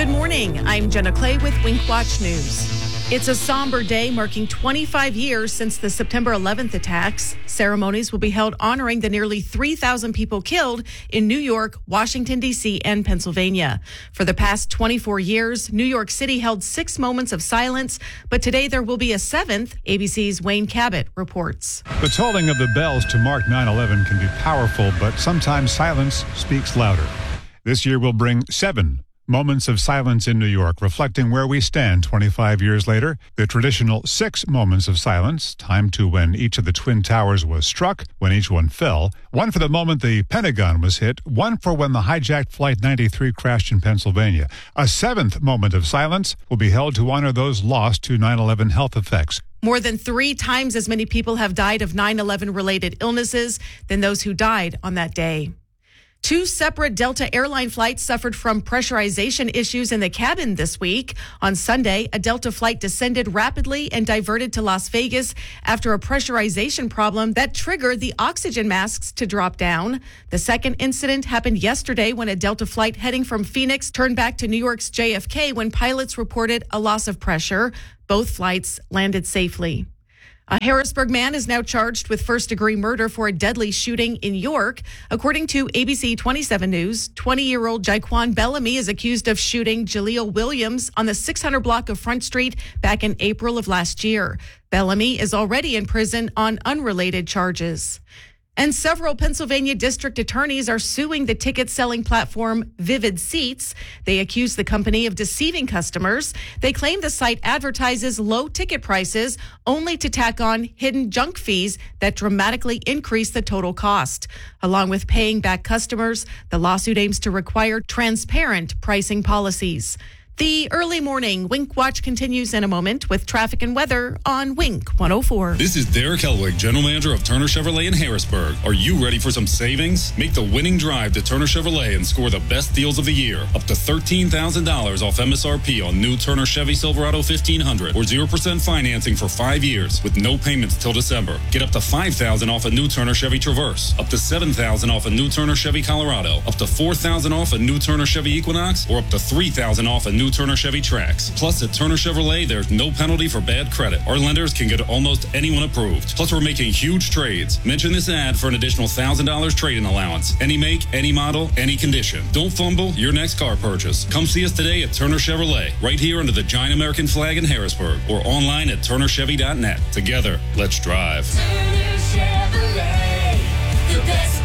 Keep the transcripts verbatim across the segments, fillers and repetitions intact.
Good morning. I'm Jenna Clay with Wink Watch News. It's a somber day marking twenty-five years since the September eleventh attacks. Ceremonies will be held honoring the nearly three thousand people killed in New York, Washington, D C, and Pennsylvania. For the past twenty-four years, New York City held six moments of silence, but today there will be a seventh. A B C's Wayne Cabot reports. The tolling of the bells to mark nine eleven can be powerful, but sometimes silence speaks louder. This year will bring seven moments of silence in New York, reflecting where we stand twenty-five years later. The traditional six moments of silence, timed to when each of the Twin Towers was struck, when each one fell, one for the moment the Pentagon was hit, one for when the hijacked Flight ninety-three crashed in Pennsylvania. A seventh moment of silence will be held to honor those lost to nine eleven health effects. More than three times as many people have died of nine eleven related illnesses than those who died on that day. Two separate Delta airline flights suffered from pressurization issues in the cabin this week. On Sunday, a Delta flight descended rapidly and diverted to Las Vegas after a pressurization problem that triggered the oxygen masks to drop down. The second incident happened yesterday when a Delta flight heading from Phoenix turned back to New York's J F K when pilots reported a loss of pressure. Both flights landed safely. A Harrisburg man is now charged with first-degree murder for a deadly shooting in York. According to A B C twenty-seven News, twenty-year-old Jaquan Bellamy is accused of shooting Jaleel Williams on the six hundred block of Front Street back in April of last year. Bellamy is already in prison on unrelated charges. And several Pennsylvania district attorneys are suing the ticket-selling platform Vivid Seats. They accuse the company of deceiving customers. They claim the site advertises low ticket prices only to tack on hidden junk fees that dramatically increase the total cost. Along with paying back customers, the lawsuit aims to require transparent pricing policies. The early morning Wink Watch continues in a moment with traffic and weather on Wink one oh four. This is Derek Helwig, General Manager of Turner Chevrolet in Harrisburg. Are you ready for some savings? Make the winning drive to Turner Chevrolet and score the best deals of the year. Up to thirteen thousand dollars off M S R P on new Turner Chevy Silverado fifteen hundred or zero percent financing for five years with no payments till December. Get up to five thousand dollars off a new Turner Chevy Traverse. Up to seven thousand dollars off a new Turner Chevy Colorado. Up to four thousand dollars off a new Turner Chevy Equinox or up to three thousand dollars off a new Turner Chevy Trax. Plus, at Turner Chevrolet, there's no penalty for bad credit. Our lenders can get almost anyone approved. Plus, we're making huge trades. Mention this ad for an additional one thousand dollars trade-in allowance. Any make, any model, any condition. Don't fumble your next car purchase. Come see us today at Turner Chevrolet, right here under the giant American flag in Harrisburg, or online at turner chevy dot net. Together, let's drive. Turner Chevrolet, the best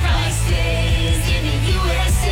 prices in the U S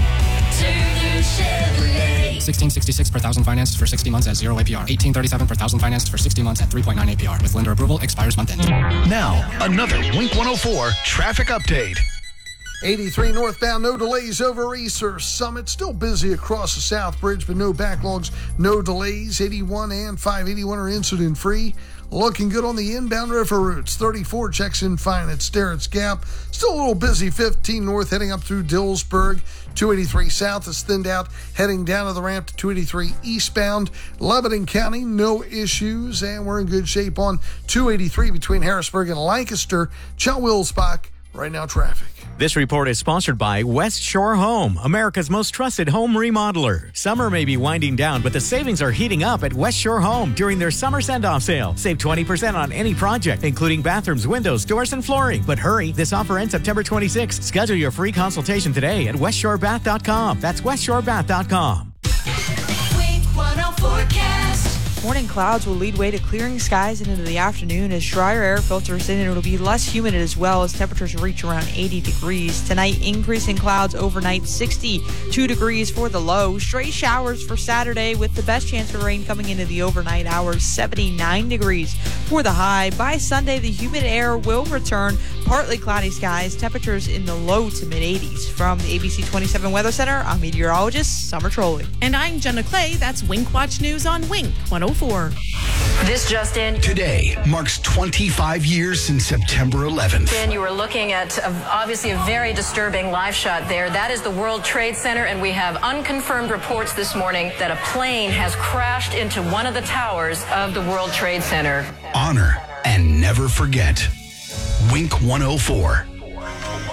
A. Turner Chevrolet. sixteen sixty-six per thousand financed for sixty months at zero A P R. eighteen thirty-seven per thousand financed for sixty months at three point nine A P R. With lender approval, expires month end. Now, another Wink one oh four traffic update. eighty-three northbound, no delays over Easter Summit. Still busy across the South Bridge, but no backlogs, no delays. eighty-one and five eighty-one are incident-free. Looking good on the inbound river routes. thirty-four checks in fine at Sterrett's Gap. Still a little busy. fifteen north heading up through Dillsburg. two eighty-three south is thinned out heading down to the ramp to two eighty-three eastbound. Lebanon County, no issues. And we're in good shape on two eighty-three between Harrisburg and Lancaster. Chell Wilsbach, right now traffic. This report is sponsored by West Shore Home, America's most trusted home remodeler. Summer may be winding down, but the savings are heating up at West Shore Home during their summer send-off sale. Save twenty percent on any project, including bathrooms, windows, doors, and flooring. But hurry, this offer ends September twenty-sixth. Schedule your free consultation today at west shore bath dot com. That's west shore bath dot com. Wink one oh forecast. Morning clouds will lead way to clearing skies and into the afternoon as drier air filters in, and it'll be less humid as well as temperatures reach around eighty degrees. Tonight, increasing clouds overnight, sixty-two degrees for the low. Stray showers for Saturday with the best chance for rain coming into the overnight hours, seventy-nine degrees for the high. By Sunday, the humid air will return, partly cloudy skies, temperatures in the low to mid eighties. From the A B C twenty-seven Weather Center, I'm meteorologist Summer Trolley. And I'm Jenna Clay. That's Wink Watch News on Wink one oh four. This just in. Today marks twenty-five years since September eleventh. And you were looking at a, obviously a very disturbing live shot there. That is the World Trade Center, and we have unconfirmed reports this morning that a plane has crashed into one of the towers of the World Trade Center. Honor and never forget. Wink one oh four.